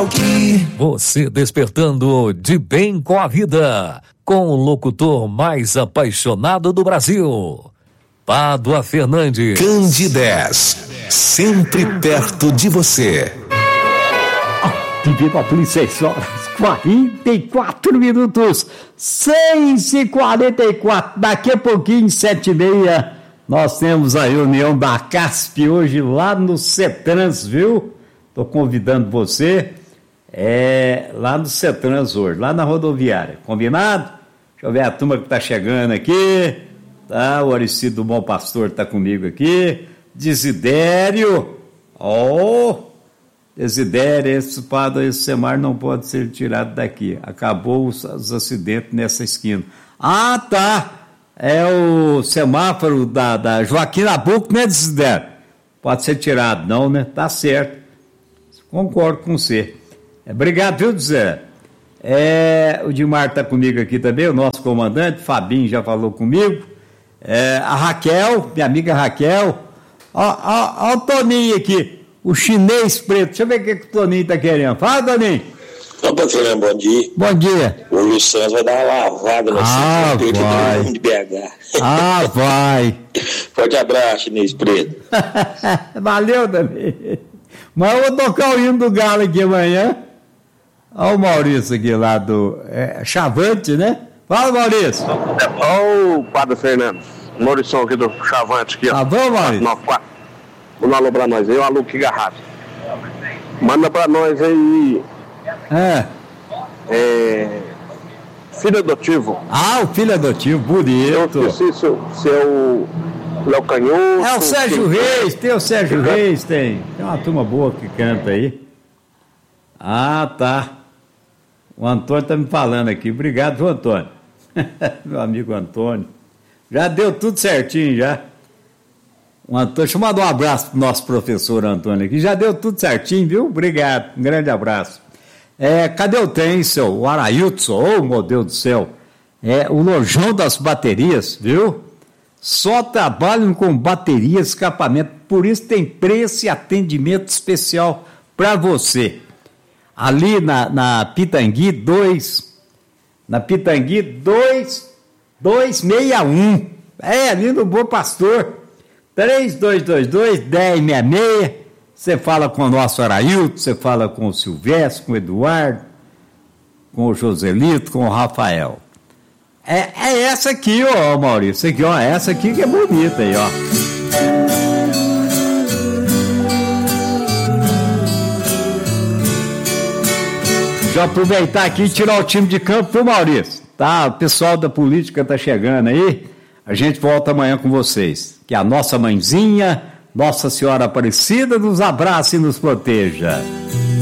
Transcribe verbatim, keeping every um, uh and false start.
Recalque. Você despertando de bem com a vida, com o locutor mais apaixonado do Brasil, Pádua Fernandes. Candidez, sempre perto de você. Viva seis horas, quarenta e quatro minutos, seis e quarenta e quatro. Daqui a pouquinho, sete e meia, nós temos a reunião da CASP hoje lá no CETRANS, viu? Estou convidando você é, lá no CETRANS hoje, lá na rodoviária. Combinado? Deixa eu ver a turma que está chegando aqui. Tá, o Aricido do Bom Pastor está comigo aqui. Desidério. Oh! Desidério, esse Pádua, esse Semar não pode ser tirado daqui. Acabou os, os acidentes nessa esquina. Ah, tá. É o semáforo da, da Joaquim Nabuco, né, Desidério? Pode ser tirado, não, né? Tá certo. Concordo com você. É, obrigado, viu, Desidério? É, o Dimar está comigo aqui também, o nosso comandante, Fabinho já falou comigo. É, a Raquel, minha amiga Raquel. Ó, ó, ó o Toninho aqui. O chinês preto. Deixa eu ver o que, que o Toninho tá querendo. Fala, Toninho. Opa, Fernando, bom dia. Bom dia. O Luiz Santos vai dar uma lavada no ah, centro vai. de B H. Ah, vai. Forte abraço, chinês preto. Valeu, Toninho. Mas eu vou tocar o hino do Galo aqui amanhã. Olha o Maurício aqui lá do é, Chavante, né? Fala, Maurício. Ô, oh, Pádua Fernando. Maurício aqui do Chavante aqui, ó. Tá bom, Maurício? nove quatro. Manda um alô pra nós aí, um alô que garrafa. Manda pra nós aí. É. É. Filho adotivo. Ah, o filho adotivo, bonito. Eu esqueci se, se é o Léo Canhoto. É o Sérgio que... Reis, tem o Sérgio Reis, tem. Tem uma turma boa que canta aí. Ah, tá. O Antônio tá me falando aqui. Obrigado, viu, Antônio? Meu amigo Antônio. Já deu tudo certinho, já. O Antônio, deixa eu mandar um abraço pro nosso professor Antônio aqui. Já deu tudo certinho, viu? Obrigado. Um grande abraço. É, cadê o Têncel? O Arailton? Oh, meu Deus do céu. É, o Lojão das baterias, viu? Só trabalham com bateria, escapamento. Por isso tem preço e atendimento especial para você. Ali na, na Pitangui dois, na Pitangui dois, dois seis um. É, ali no Bom Pastor. três dois dois dois, um zero seis seis. Você fala com o nosso Arailton, você fala com o Silvestre, com o Eduardo, com o Joselito, com o Rafael. É, é essa aqui, ó, Maurício. Aqui, ó, essa aqui que é bonita aí, ó. Deixa eu aproveitar aqui e tirar o time de campo, viu, Maurício? Tá, o pessoal da política tá chegando aí. A gente volta amanhã com vocês. Que a nossa mãezinha, Nossa Senhora Aparecida, nos abrace e nos proteja.